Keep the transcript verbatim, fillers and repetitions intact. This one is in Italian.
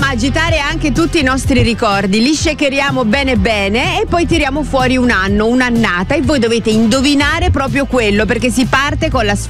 agitare anche tutti i nostri ricordi, li shakeriamo bene bene e poi tiriamo fuori un anno, un'annata e voi dovete indovinare proprio quello, perché si parte con la sfida